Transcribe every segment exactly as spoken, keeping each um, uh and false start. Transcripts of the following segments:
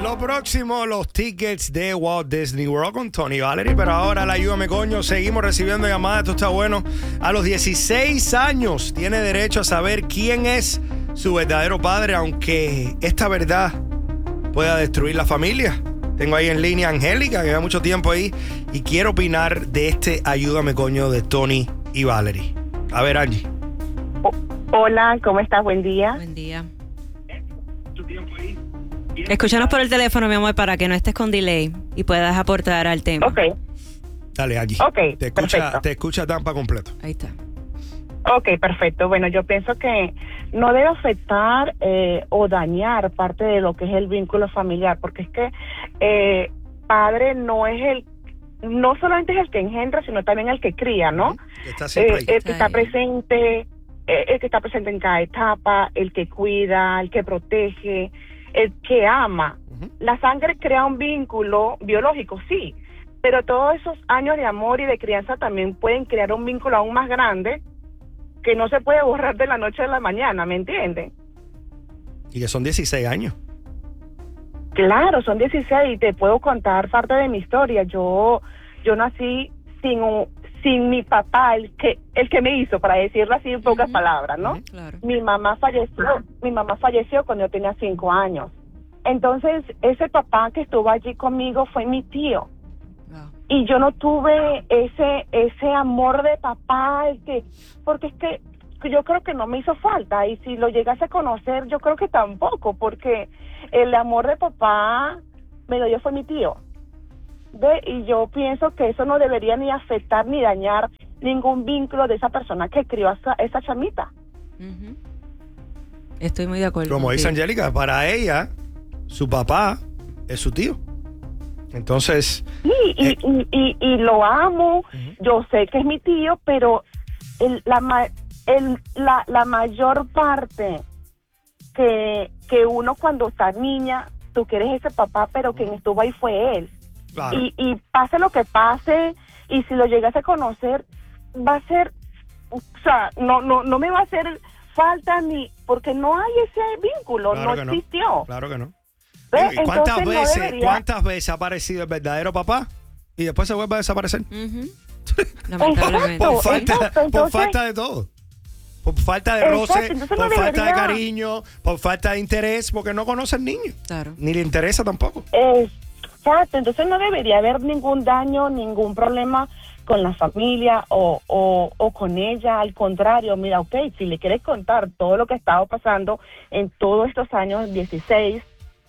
Lo próximo, los tickets de Walt Disney World con Tony Valerie. Pero ahora la Ayúdame Coño, seguimos recibiendo llamadas. Esto está bueno. A los dieciséis años tiene derecho a saber quién es su verdadero padre, aunque esta verdad pueda destruir la familia. Tengo ahí en línea a Angélica, que lleva mucho tiempo ahí, y quiero opinar de este Ayúdame Coño de Tony y Valerie. A ver, Angie. Oh, hola, ¿cómo estás? Buen día. Buen día. Escúchanos por el teléfono, mi amor, para que no estés con delay y puedas aportar al tema. Ok. Dale, Angie. Ok, te escucha, perfecto. te escucha Tampa completo. Ahí está. Ok, perfecto. Bueno, yo pienso que no debe afectar eh, o dañar parte de lo que es el vínculo familiar, porque es que eh, padre no es el, no solamente es el que engendra, sino también el que cría, ¿no? Que está siempre eh, ahí. el que está presente, eh, el que está presente en cada etapa, el que cuida, el que protege, el que ama. Uh-huh. La sangre crea un vínculo biológico, sí, pero todos esos años de amor y de crianza también pueden crear un vínculo aún más grande que no se puede borrar de la noche a la mañana, ¿me entienden? Y que son dieciséis años. Claro, son dieciséis y te puedo contar parte de mi historia. Yo yo nací sin un, sin mi papá, el que el que me hizo, para decirlo así en pocas uh-huh. palabras, ¿no? Uh-huh, claro. Mi mamá falleció, mi mamá falleció cuando yo tenía cinco años. Entonces, ese papá que estuvo allí conmigo fue mi tío. Wow. Y yo no tuve ese ese amor de papá, el que porque es que yo creo que no me hizo falta, y si lo llegase a conocer, yo creo que tampoco, porque el amor de papá me lo dio fue mi tío. ¿Ve? Y yo pienso que eso no debería ni afectar ni dañar ningún vínculo de esa persona que crió a esa, esa chamita. Uh-huh. Estoy muy de acuerdo. Como dice Angélica, para ella, su papá es su tío. Entonces... Sí, y, eh, y, y, y lo amo, uh-huh. Yo sé que es mi tío, pero el, la, el, la, la mayor parte que, que uno cuando está niña, tú quieres ese papá, pero quien estuvo ahí fue él. Claro. Y, y pase lo que pase, y si lo llegas a conocer, va a ser, o sea, no, no, no me va a hacer falta ni, porque no hay ese vínculo, claro no que existió. No. Claro que no. ¿Ves? ¿Y cuántas Entonces, veces, no debería... cuántas veces ha aparecido el verdadero papá y después se vuelve a desaparecer? Uh-huh. Lamentablemente. por, falta, Exacto, entonces, por falta de todo. Por falta de roce, exacto, por no falta debería... de cariño, por falta de interés, porque no conoce al niño. Claro. Ni le interesa tampoco. Exacto, entonces no debería haber ningún daño, ningún problema con la familia o, o, o con ella. Al contrario, mira, ok, si le quieres contar todo lo que ha estado pasando en todos estos años, dieciséis,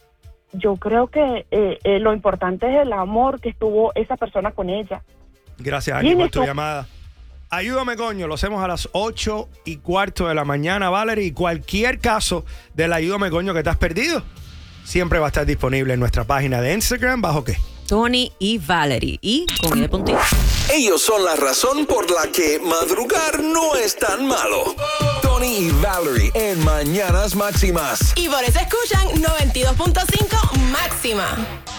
yo creo que eh, eh, lo importante es el amor que estuvo esa persona con ella. Gracias, Ani, por tu llamada. Ayúdame, coño, lo hacemos a las ocho y cuarto de la mañana, Valerie. Y cualquier caso del Ayúdame, coño, que te has perdido, siempre va a estar disponible en nuestra página de Instagram. ¿Bajo qué? Tony y Valerie. Y con el puntito. Ellos son la razón por la que madrugar no es tan malo. Tony y Valerie en Mañanas Máximas. Y por eso escuchan noventa y dos punto cinco Máxima.